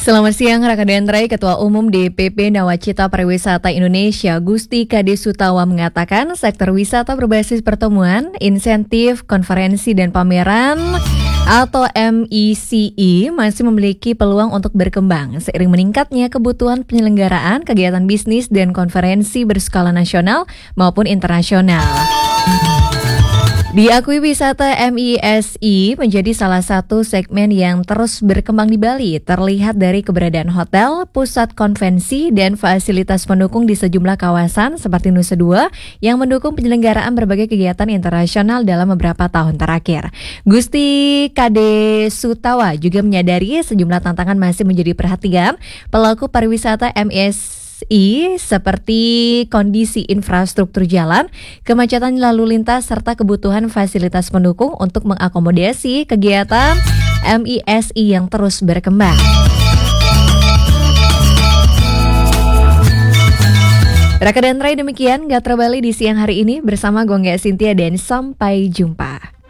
Selamat siang, Raka Dendrai, Ketua Umum DPP Nawacita Pariwisata Indonesia, Gusti Kade Sutawa mengatakan sektor wisata berbasis pertemuan, insentif, konferensi, dan pameran atau MICI masih memiliki peluang untuk berkembang seiring meningkatnya kebutuhan penyelenggaraan kegiatan bisnis dan konferensi berskala nasional maupun internasional. Diakui wisata MISI menjadi salah satu segmen yang terus berkembang di Bali, terlihat dari keberadaan hotel, pusat konvensi, dan fasilitas pendukung di sejumlah kawasan seperti Nusa Dua yang mendukung penyelenggaraan berbagai kegiatan internasional dalam beberapa tahun terakhir. Gusti Kade Sutawa juga menyadari sejumlah tantangan masih menjadi perhatian pelaku pariwisata MISI seperti kondisi infrastruktur jalan, kemacetan lalu lintas, serta kebutuhan fasilitas pendukung untuk mengakomodasi kegiatan MISI yang terus berkembang. Raka Dendrai, demikian Gatra Bali di siang hari ini bersama Gongga Cynthia dan sampai jumpa.